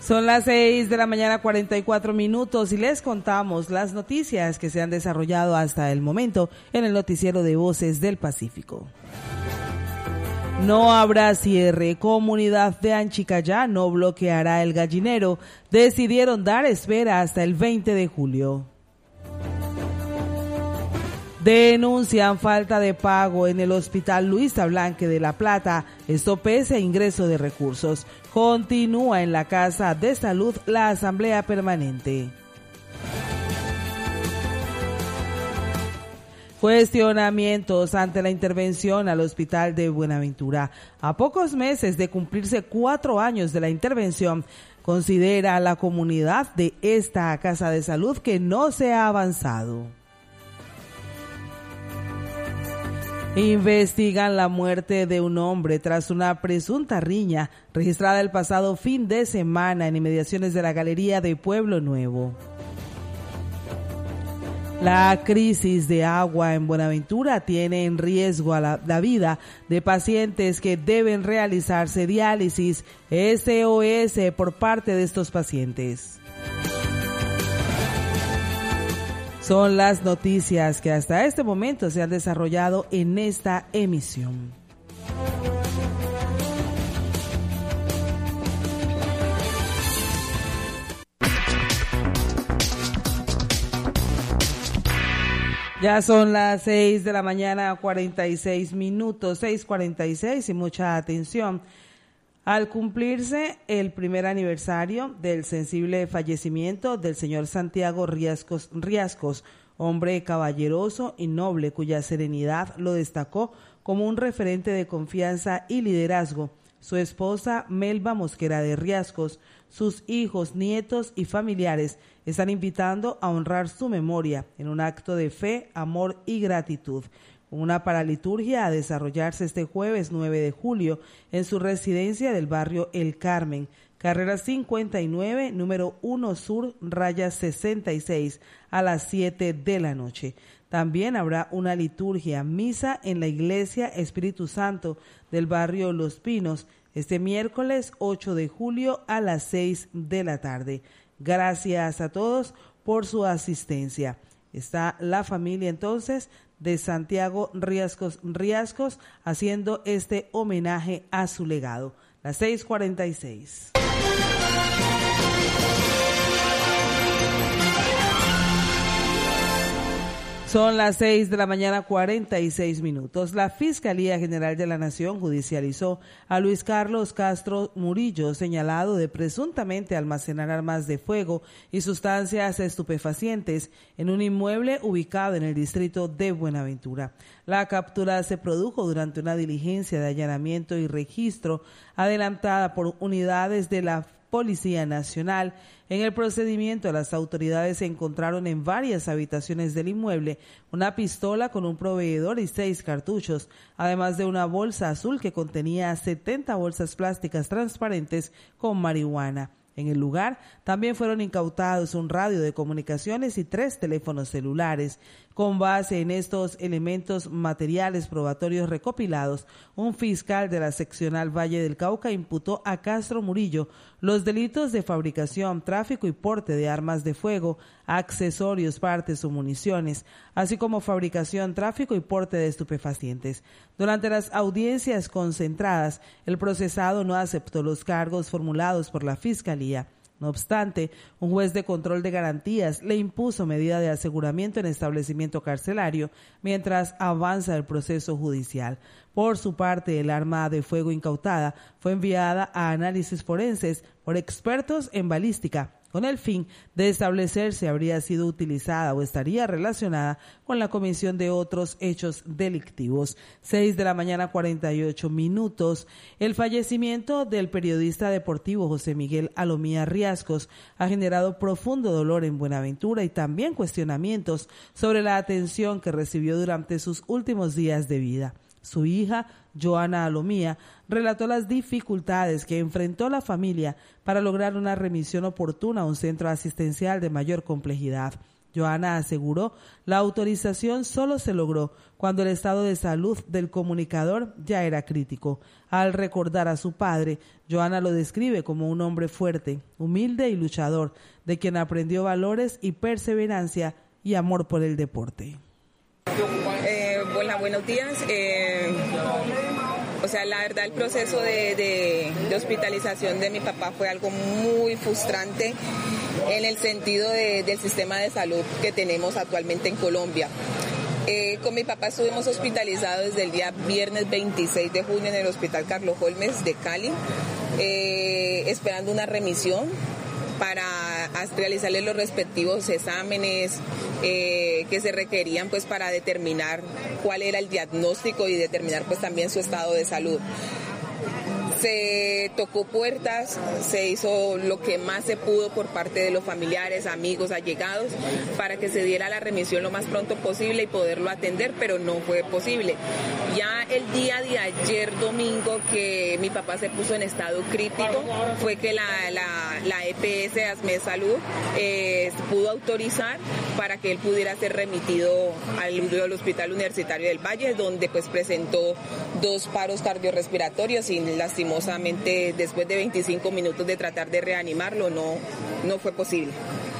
Son las 6:44 a.m. y les contamos las noticias que se han desarrollado hasta el momento en el noticiero de Voces del Pacífico. No habrá cierre. Comunidad de Anchicayá no bloqueará el gallinero. Decidieron dar espera hasta el 20 de julio. Denuncian falta de pago en el Hospital Luisa Blanque de La Plata. Esto pese a ingreso de recursos. Continúa en la Casa de Salud la Asamblea Permanente. Cuestionamientos ante la intervención al Hospital de Buenaventura. A pocos meses de cumplirse 4 años de la intervención, considera la comunidad de esta Casa de Salud que no se ha avanzado. Investigan la muerte de un hombre tras una presunta riña registrada el pasado fin de semana en inmediaciones de la Galería de Pueblo Nuevo. La crisis de agua en Buenaventura tiene en riesgo a la vida de pacientes que deben realizarse diálisis SOS por parte de estos pacientes. Son las noticias que hasta este momento se han desarrollado en esta emisión. Ya son las 6:46 a.m, 6:46 y mucha atención. Al cumplirse el primer aniversario del sensible fallecimiento del señor Santiago Riascos, hombre caballeroso y noble cuya serenidad lo destacó como un referente de confianza y liderazgo, su esposa Melba Mosquera de Riascos, sus hijos, nietos y familiares están invitando a honrar su memoria en un acto de fe, amor y gratitud. Una paraliturgia a desarrollarse este jueves 9 de julio en su residencia del barrio El Carmen, carrera 59, número 1 Sur, raya 66, a las 7 de la noche. También habrá una liturgia, misa en la Iglesia Espíritu Santo del barrio Los Pinos, este miércoles 8 de julio a las 6 de la tarde. Gracias a todos por su asistencia. Está la familia entonces de Santiago Riascos haciendo este homenaje a su legado. Las 6:46. Son las 6:46 a.m. La Fiscalía General de la Nación judicializó a Luis Carlos Castro Murillo, señalado de presuntamente almacenar armas de fuego y sustancias estupefacientes en un inmueble ubicado en el distrito de Buenaventura. La captura se produjo durante una diligencia de allanamiento y registro adelantada por unidades de la Policía Nacional. En el procedimiento, las autoridades encontraron en varias habitaciones del inmueble una pistola con un proveedor y 6 cartuchos, además de una bolsa azul que contenía 70 bolsas plásticas transparentes con marihuana. En el lugar también fueron incautados un radio de comunicaciones y 3 teléfonos celulares. Con base en estos elementos materiales probatorios recopilados, un fiscal de la seccional Valle del Cauca imputó a Castro Murillo los delitos de fabricación, tráfico y porte de armas de fuego, accesorios, partes o municiones, así como fabricación, tráfico y porte de estupefacientes. Durante las audiencias concentradas, el procesado no aceptó los cargos formulados por la Fiscalía. No obstante, un juez de control de garantías le impuso medida de aseguramiento en establecimiento carcelario mientras avanza el proceso judicial. Por su parte, el arma de fuego incautada fue enviada a análisis forenses por expertos en balística, con el fin de establecer si habría sido utilizada o estaría relacionada con la comisión de otros hechos delictivos. 6:48 a.m. El fallecimiento del periodista deportivo José Miguel Alomía Riascos ha generado profundo dolor en Buenaventura y también cuestionamientos sobre la atención que recibió durante sus últimos días de vida. Su hija, Joana Alomía, relató las dificultades que enfrentó la familia para lograr una remisión oportuna a un centro asistencial de mayor complejidad. Joana aseguró la autorización solo se logró cuando el estado de salud del comunicador ya era crítico. Al recordar a su padre, Joana lo describe como un hombre fuerte, humilde y luchador, de quien aprendió valores y perseverancia y amor por el deporte. Buenos días. La verdad, el proceso de hospitalización de mi papá fue algo muy frustrante en el sentido del sistema de salud que tenemos actualmente en Colombia. Con mi papá estuvimos hospitalizados desde el día viernes 26 de junio en el Hospital Carlos Holmes de Cali, esperando una remisión para realizarle los respectivos exámenes que se requerían pues para determinar cuál era el diagnóstico y determinar pues también su estado de salud. Se tocó puertas, se hizo lo que más se pudo por parte de los familiares, amigos, allegados, para que se diera la remisión lo más pronto posible y poderlo atender, pero no fue posible. Ya el día de ayer, domingo, que mi papá se puso en estado crítico, fue que la EPS ASMED Salud pudo autorizar para que él pudiera ser remitido al Hospital Universitario del Valle, donde pues presentó 2 paros cardiorrespiratorios y lastimosamente después de 25 minutos de tratar de reanimarlo no fue posible.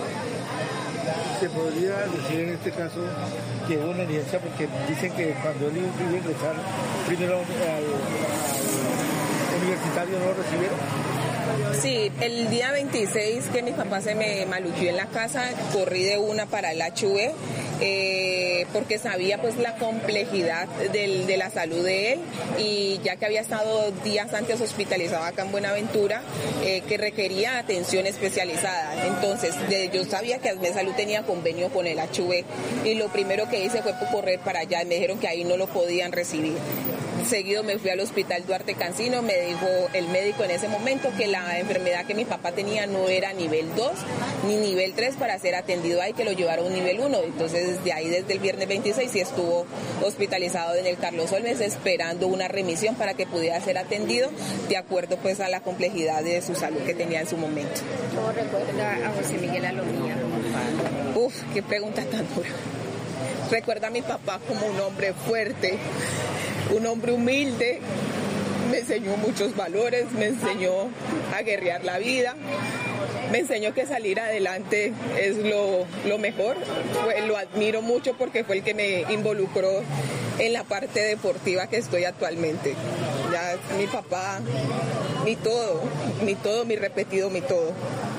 ¿Se podría decir en este caso que hubo una negligencia? Porque dicen que cuando él iba a ingresar primero al universitario no lo recibieron. Sí, el día 26 que mi papá se me maluqueó en la casa, corrí de una para el HV porque sabía pues la complejidad de la salud de él, y ya que había estado días antes hospitalizado acá en Buenaventura, que requería atención especializada. Entonces yo sabía que ASMED Salud tenía convenio con el HV y lo primero que hice fue correr para allá. Me dijeron que ahí no lo podían recibir. Seguido me fui al Hospital Duarte Cancino, me dijo el médico en ese momento que la enfermedad que mi papá tenía no era nivel 2 ni nivel 3 para ser atendido ahí, que lo llevaron a un nivel 1. Entonces desde ahí, desde el viernes 26, sí estuvo hospitalizado en el Carlos Holmes esperando una remisión para que pudiera ser atendido de acuerdo pues a la complejidad de su salud que tenía en su momento. ¿Cómo recuerda a José Miguel Alomía? Qué pregunta tan dura. Recuerda a mi papá como un hombre fuerte, un hombre humilde. Me enseñó muchos valores, me enseñó a guerrear la vida, me enseñó que salir adelante es lo mejor. Lo admiro mucho porque fue el que me involucró en la parte deportiva que estoy actualmente. Ya es mi papá, mi todo, mi repetido, mi todo.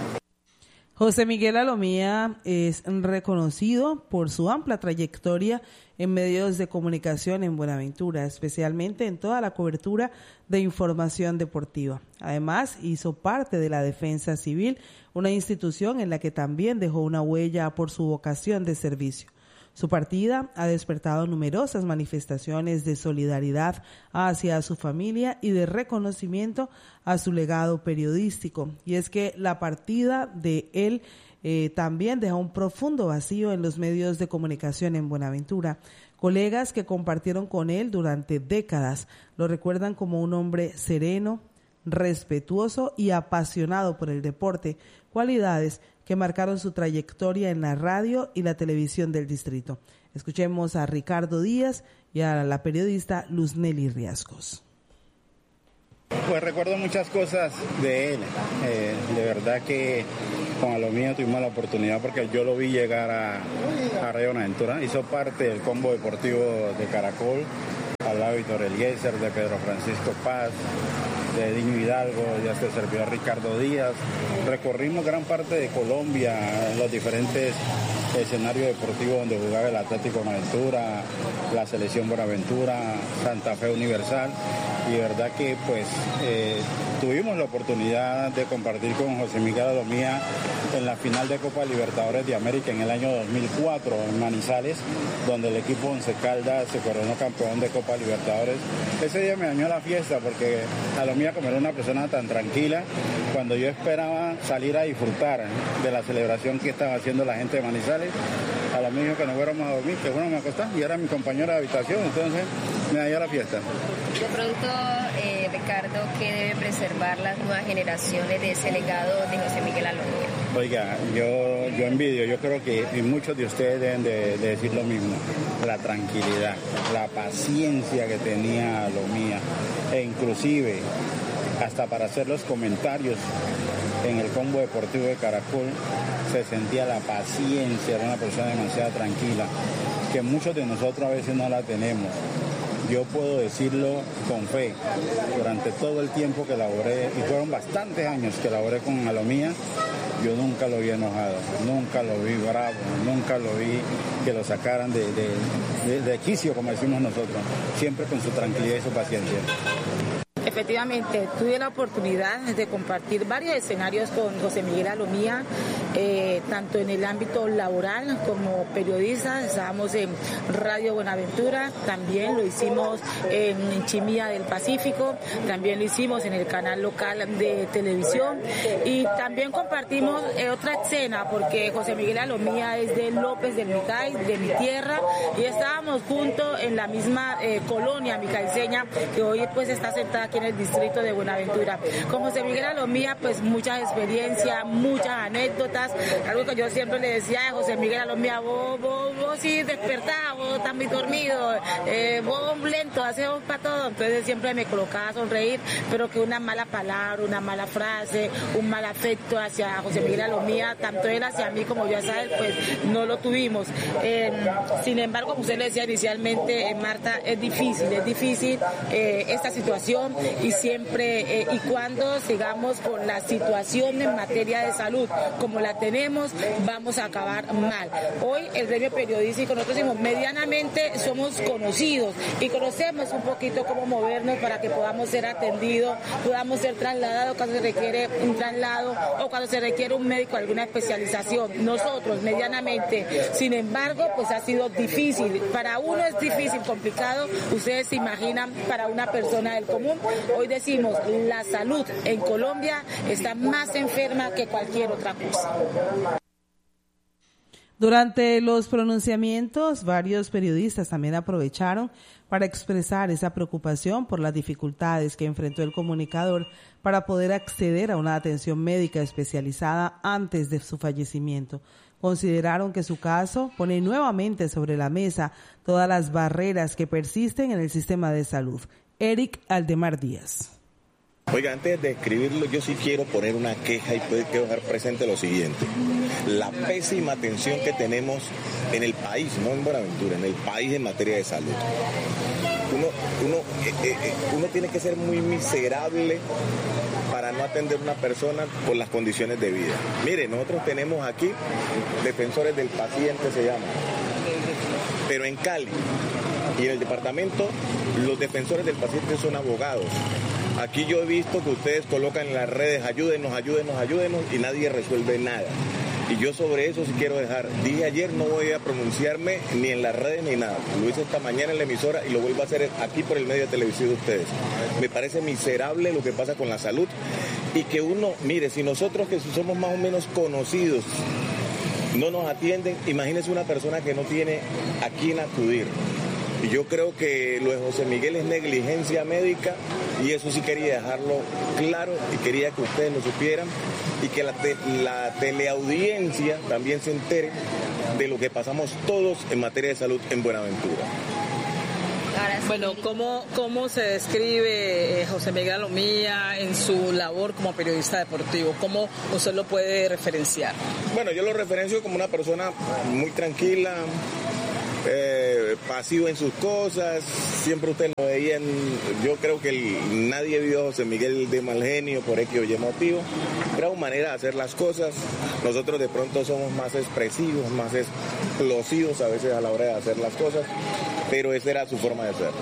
José Miguel Alomía es reconocido por su amplia trayectoria en medios de comunicación en Buenaventura, especialmente en toda la cobertura de información deportiva. Además, hizo parte de la Defensa Civil, una institución en la que también dejó una huella por su vocación de servicio. Su partida ha despertado numerosas manifestaciones de solidaridad hacia su familia y de reconocimiento a su legado periodístico. Y es que la partida de él también deja un profundo vacío en los medios de comunicación en Buenaventura. Colegas que compartieron con él durante décadas lo recuerdan como un hombre sereno, respetuoso y apasionado por el deporte, cualidades que marcaron su trayectoria en la radio y la televisión del distrito. Escuchemos a Ricardo Díaz y a la periodista Luz Nelly Riascos. Pues recuerdo muchas cosas de él. De verdad que con Alomía tuvimos la oportunidad, porque yo lo vi llegar a Radio Buenaventura. Hizo parte del combo deportivo de Caracol, al lado de Víctor Eliezer, de Pedro Francisco Paz, de Diño Hidalgo, ya se servidó a Ricardo Díaz. Recorrimos gran parte de Colombia, los diferentes escenarios deportivos donde jugaba el Atlético Buenaventura, la Selección Buenaventura, Santa Fe Universal, y de verdad que pues tuvimos la oportunidad de compartir con José Miguel Alomía en la final de Copa Libertadores de América en el año 2004 en Manizales, donde el equipo Once Caldas se coronó campeón de Copa Libertadores. Ese día me dañó la fiesta porque Alomía, como era una persona tan tranquila, cuando yo esperaba salir a disfrutar de la celebración que estaba haciendo la gente de Manizales, Alomía dijo que nos fuéramos a dormir, que bueno, me acosté, y era mi compañero de habitación. Entonces medalla a la fiesta. De pronto, Ricardo, ¿qué debe preservar las nuevas generaciones de ese legado de José Miguel Alomía? Oiga, yo envidio, yo creo que muchos de ustedes deben de decir lo mismo, la tranquilidad, la paciencia que tenía Alomía, e inclusive hasta para hacer los comentarios en el combo deportivo de Caracol se sentía la paciencia, era una persona demasiado tranquila, que muchos de nosotros a veces no la tenemos. Yo puedo decirlo con fe, durante todo el tiempo que laboré, y fueron bastantes años que laboré con Alomía, yo nunca lo vi enojado, nunca lo vi bravo, nunca lo vi que lo sacaran de quicio, como decimos nosotros, siempre con su tranquilidad y su paciencia. Efectivamente, tuve la oportunidad de compartir varios escenarios con José Miguel Alomía, tanto en el ámbito laboral como periodista. Estábamos en Radio Buenaventura, también lo hicimos en Chimía del Pacífico, también lo hicimos en el canal local de televisión y también compartimos otra escena porque José Miguel Alomía es de López del Micay, de mi tierra, y estábamos juntos en la misma colonia micaiceña que hoy pues está sentada aquí en el distrito de Buenaventura. Con José Miguel Alomía, pues muchas experiencias, muchas anécdotas. Algo que yo siempre le decía a José Miguel Alomía, vos sí despertás, vos estás muy dormido, vos lento, haces vos para todo. Entonces siempre me colocaba a sonreír, pero que una mala palabra, una mala frase, un mal afecto hacia José Miguel Alomía, tanto él hacia mí como yo hacia él, pues no lo tuvimos. Sin embargo, como usted le decía inicialmente, Marta, es difícil esta situación, y siempre y cuando sigamos con la situación en materia de salud como la tenemos, vamos a acabar mal. Hoy el gremio periodístico, nosotros decimos, medianamente somos conocidos y conocemos un poquito cómo movernos para que podamos ser atendidos, podamos ser trasladados cuando se requiere un traslado o cuando se requiere un médico, alguna especialización. Nosotros medianamente, sin embargo, pues ha sido difícil. Para uno es difícil, complicado. Ustedes se imaginan para una persona del común. Hoy decimos, la salud en Colombia está más enferma que cualquier otra cosa. Durante los pronunciamientos, varios periodistas también aprovecharon para expresar esa preocupación por las dificultades que enfrentó el comunicador para poder acceder a una atención médica especializada antes de su fallecimiento. Consideraron que su caso pone nuevamente sobre la mesa todas las barreras que persisten en el sistema de salud. Eric Aldemar Díaz. Oiga, antes de escribirlo, yo sí quiero poner una queja y quiero dejar presente lo siguiente. La pésima atención que tenemos en el país, no en Buenaventura, en el país en materia de salud. Uno tiene que ser muy miserable para no atender a una persona por las condiciones de vida. Mire, nosotros tenemos aquí defensores del paciente, se llama, pero en Cali y en el departamento los defensores del paciente son abogados. Aquí yo he visto que ustedes colocan en las redes ayúdenos y nadie resuelve nada. Y yo sobre eso sí quiero dejar. Dije ayer, no voy a pronunciarme ni en las redes ni nada. Lo hice esta mañana en la emisora y lo vuelvo a hacer aquí por el medio televisivo de ustedes. Me parece miserable lo que pasa con la salud y que uno, mire, si nosotros que somos más o menos conocidos no nos atienden, imagínese una persona que no tiene a quién acudir. Y yo creo que lo de José Miguel es negligencia médica y eso sí quería dejarlo claro y quería que ustedes lo supieran y que la teleaudiencia también se entere de lo que pasamos todos en materia de salud en Buenaventura. Bueno, ¿cómo se describe José Miguel Alomía en su labor como periodista deportivo? ¿Cómo usted lo puede referenciar? Bueno, yo lo referencio como una persona muy tranquila, pasivo en sus cosas, siempre usted lo veía yo creo que nadie vio a José Miguel de mal genio por X o Y motivo, era una manera de hacer las cosas. Nosotros de pronto somos más expresivos, más explosivos a veces a la hora de hacer las cosas, pero esa era su forma de ser.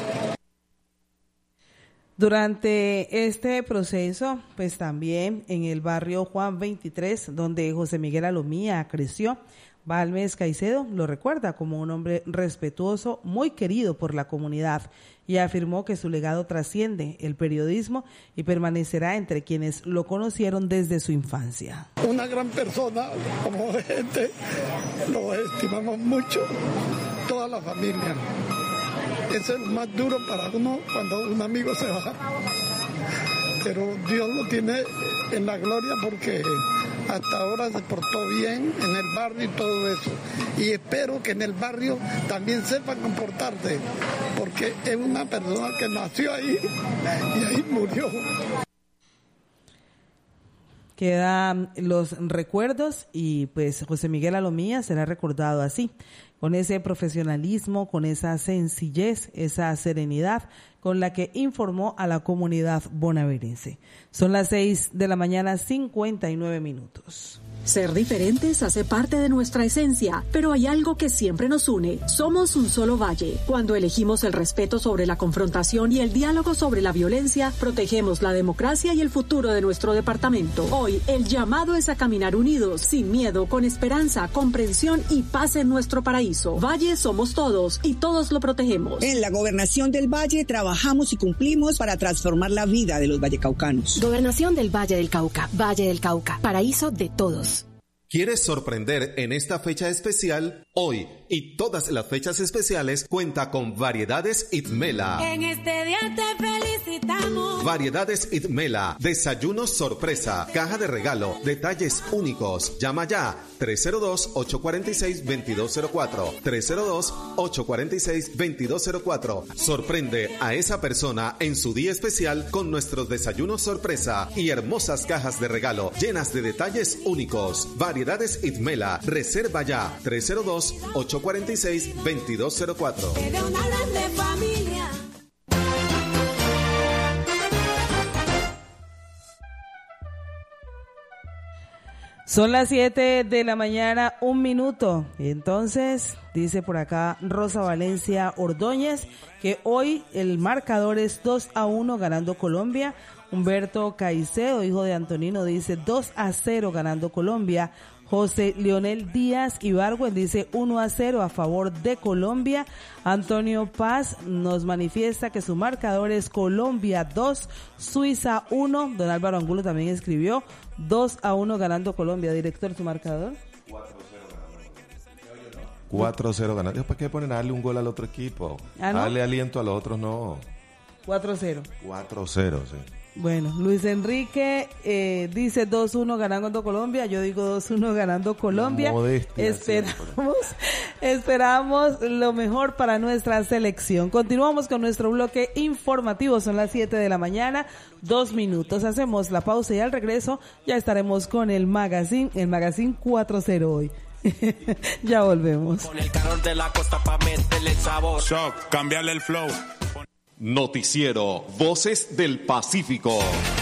Durante este proceso, pues también en el barrio Juan 23, donde José Miguel Alomía creció, Balmes Caicedo lo recuerda como un hombre respetuoso, muy querido por la comunidad, y afirmó que su legado trasciende el periodismo y permanecerá entre quienes lo conocieron desde su infancia. Una gran persona, como gente, lo estimamos mucho, toda la familia. Eso es lo más duro para uno cuando un amigo se va. Pero Dios lo tiene en la gloria porque hasta ahora se portó bien en el barrio y todo eso. Y espero que en el barrio también sepan comportarse, porque es una persona que nació ahí y ahí murió. Quedan los recuerdos y pues José Miguel Alomía será recordado así, con ese profesionalismo, con esa sencillez, esa serenidad con la que informó a la comunidad bonaerense. Son las 6:59 a.m. Ser diferentes hace parte de nuestra esencia, pero hay algo que siempre nos une. Somos un solo valle. Cuando elegimos el respeto sobre la confrontación y el diálogo sobre la violencia, protegemos la democracia y el futuro de nuestro departamento. Hoy, el llamado es a caminar unidos, sin miedo, con esperanza, comprensión y paz en nuestro paraíso. Valle somos todos y todos lo protegemos. En la Gobernación del Valle trabajamos y cumplimos para transformar la vida de los vallecaucanos. Gobernación del Valle del Cauca, paraíso de todos. ¿Quieres sorprender en esta fecha especial? Hoy y todas las fechas especiales cuenta con Variedades Itmela. En este día te felicitamos. Variedades Itmela, desayunos sorpresa, caja de regalo, detalles únicos. Llama ya 302-846-2204. 302-846-2204. Sorprende a esa persona en su día especial con nuestros desayunos sorpresa y hermosas cajas de regalo llenas de detalles únicos. Variedades Itmela, reserva ya 302-846-2204. De una grande familia. Son las 7:00 a.m. Entonces, dice por acá Rosa Valencia Ordóñez que hoy el marcador es 2-1 ganando Colombia. Humberto Caicedo, hijo de Antonino, dice 2-0 ganando Colombia. José Leonel Díaz Ibargüen dice 1-0 a favor de Colombia. Antonio Paz nos manifiesta que su marcador es Colombia 2, Suiza 1. Don Álvaro Angulo también escribió 2-1 ganando Colombia. Director, ¿su marcador? 4-0 ganando. ¿Para qué ponen a darle un gol al otro equipo? ¿No? Darle aliento a los otros, no. 4-0. 4-0, sí. Bueno, Luis Enrique dice 2-1 ganando Colombia. Yo digo 2-1 ganando Colombia. Esperamos lo mejor para nuestra selección. Continuamos con nuestro bloque informativo. Son las 7:00 a.m. Hacemos la pausa y al regreso ya estaremos con el magazine 4-0 hoy. Ya volvemos. Con el calor de la costa pa' meterle el sabor. Shock, cambiarle el flow. Noticiero Voces del Pacífico.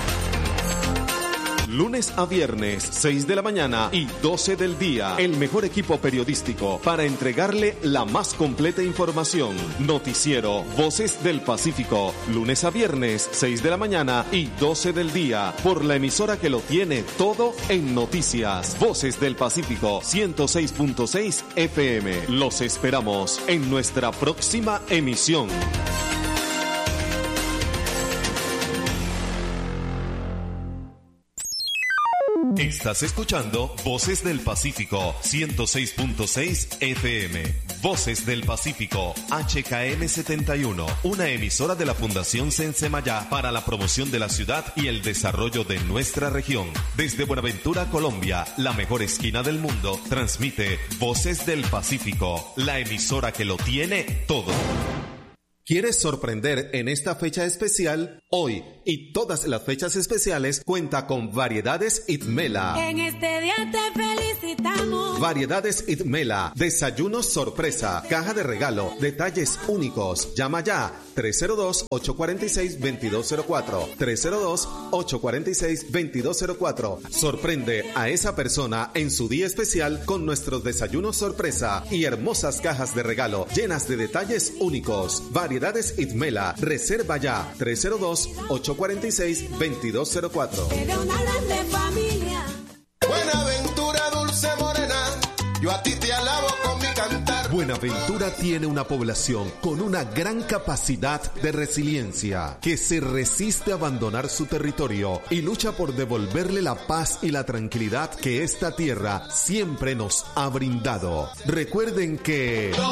Lunes a viernes, 6 de la mañana y 12 del día. El mejor equipo periodístico para entregarle la más completa información. Noticiero Voces del Pacífico. Lunes a viernes, 6 de la mañana y 12 del día. Por la emisora que lo tiene todo en noticias. Voces del Pacífico, 106.6 FM. Los esperamos en nuestra próxima emisión. Estás escuchando Voces del Pacífico, 106.6 FM. Voces del Pacífico, HKM 71, una emisora de la Fundación Sensemayá para la promoción de la ciudad y el desarrollo de nuestra región. Desde Buenaventura, Colombia, la mejor esquina del mundo, transmite Voces del Pacífico, la emisora que lo tiene todo. ¿Quieres sorprender en esta fecha especial? Hoy y todas las fechas especiales cuenta con Variedades Itmela. En este día te felicitamos. Variedades Itmela, desayunos sorpresa, caja de regalo, detalles únicos. Llama ya 302-846-2204. 302-846-2204. Sorprende a esa persona en su día especial con nuestros desayunos sorpresa y hermosas cajas de regalo llenas de detalles únicos. Variedades Itmela, reserva ya 302-846-2204. De una grande familia. Buenaventura, dulce morena, yo a ti te alabo con mi cantar. Buenaventura tiene una población con una gran capacidad de resiliencia que se resiste a abandonar su territorio y lucha por devolverle la paz y la tranquilidad que esta tierra siempre nos ha brindado. Recuerden que